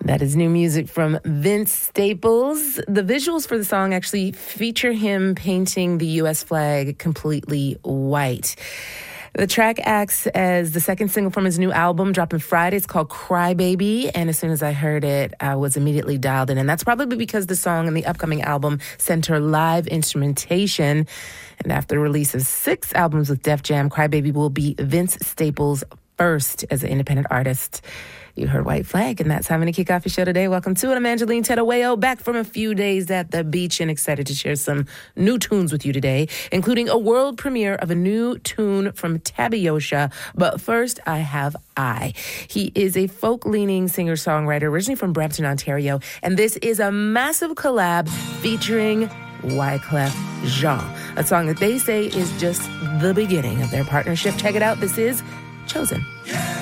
That is new music from Vince Staples. The visuals for the song actually feature him painting the U.S. flag completely white. The track acts as the second single from his new album, dropping Friday. It's called Cry Baby. And as soon as I heard it, I was immediately dialed in. And that's probably because the song and the upcoming album center live instrumentation. And after the release of 6 albums with Def Jam, Cry Baby will be Vince Staples' first as an independent artist. You heard White Flag, and that's how I'm going to kick off your show today. Welcome to it. I'm Angeline Tedaweo, back from a few days at the beach and excited to share some new tunes with you today, including a world premiere of a new tune from Tabiosha. But first, I have I. He is a folk-leaning singer-songwriter originally from Brampton, Ontario, and this is a massive collab featuring Wyclef Jean, a song that they say is just the beginning of their partnership. Check it out. This is Chosen. Yeah.